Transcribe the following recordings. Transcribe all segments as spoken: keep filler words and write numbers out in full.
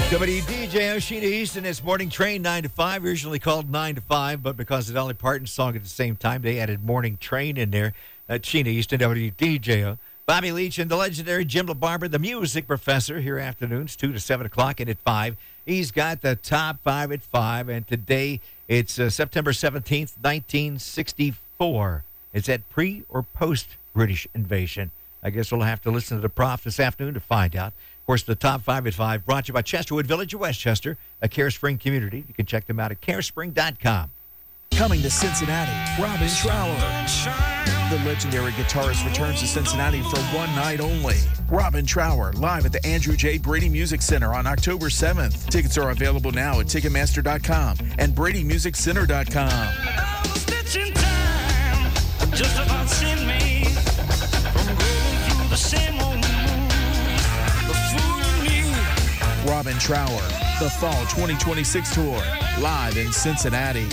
W D J O, Sheena Easton, it's Morning Train, nine to five, originally called nine to five, but because of Dolly Parton's song at the same time, they added Morning Train in there. That's Sheena Easton, W D J O. Bobby Leach and the legendary Jim LaBarbera, the music professor, here afternoons, two to seven o'clock, and at five. He's got the top five at five, and today it's uh, September seventeenth, nineteen sixty-four. Is that pre or post-British invasion? I guess we'll have to listen to the prof this afternoon to find out. Of course, the top five at five brought to you by Chesterwood Village of Westchester, a Carespring community. You can check them out at carespring dot com. Coming to Cincinnati, Robin Trower. The legendary guitarist returns to Cincinnati for one night only. Robin Trower, live at the Andrew J. Brady Music Center on October seventh. Tickets are available now at ticketmaster dot com and brady music center dot com. Just about sent me from going through the same old Robin Trower, the Fall twenty twenty-six Tour, live in Cincinnati.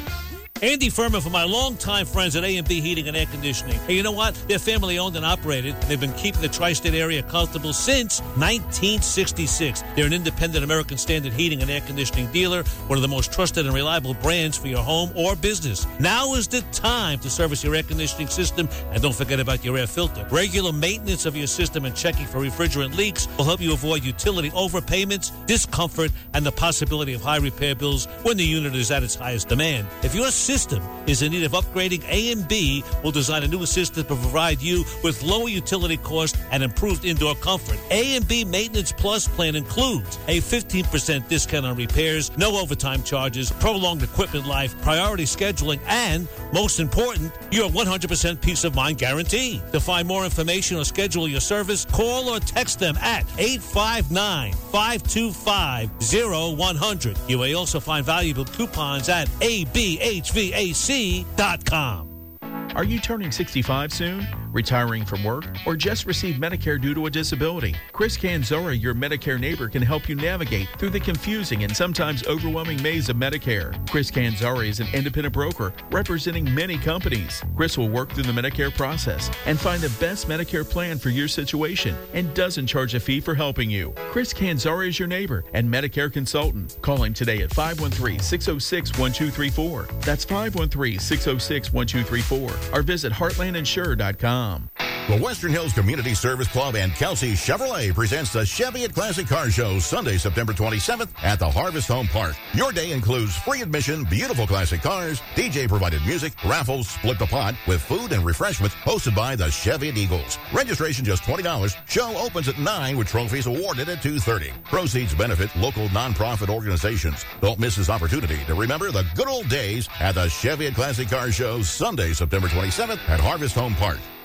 Andy Furman for my longtime friends at A and B Heating and Air Conditioning. Hey, you know what? They're family-owned and operated. They've been keeping the tri-state area comfortable since nineteen sixty-six. They're an independent American Standard heating and air conditioning dealer, one of the most trusted and reliable brands for your home or business. Now is the time to service your air conditioning system, and don't forget about your air filter. Regular maintenance of your system and checking for refrigerant leaks will help you avoid utility overpayments, discomfort, and the possibility of high repair bills when the unit is at its highest demand. If your system is in need of upgrading, A and B will design a new system to provide you with lower utility costs and improved indoor comfort. A and B Maintenance Plus plan includes a fifteen percent discount on repairs, no overtime charges, prolonged equipment life, priority scheduling, and, most important, your one hundred percent peace of mind guarantee. To find more information or schedule your service, call or text them at eight five nine, five two five, zero one zero zero. You may also find valuable coupons at A B H V A C dot com. Are you turning sixty-five soon? Retiring from work? Or just received Medicare due to a disability? Chris Canzora, your Medicare neighbor, can help you navigate through the confusing and sometimes overwhelming maze of Medicare. Chris Canzora is an independent broker representing many companies. Chris will work through the Medicare process and find the best Medicare plan for your situation and doesn't charge a fee for helping you. Chris Canzora is your neighbor and Medicare consultant. Call him today at five one three, six oh six, one two three four. That's five one three, six oh six, one two three four. Or visit heartland insure dot com. The Western Hills Community Service Club and Kelsey Chevrolet presents the Chevy at Classic Car Show Sunday, September twenty-seventh at the Harvest Home Park. Your day includes free admission, beautiful classic cars, D J-provided music, raffles, split the pot with food and refreshments hosted by the Chevy Eagles. Registration just twenty dollars. Show opens at nine with trophies awarded at two thirty. Proceeds benefit local nonprofit organizations. Don't miss this opportunity to remember the good old days at the Chevy at Classic Car Show Sunday, September twenty-seventh at Harvest Home Park.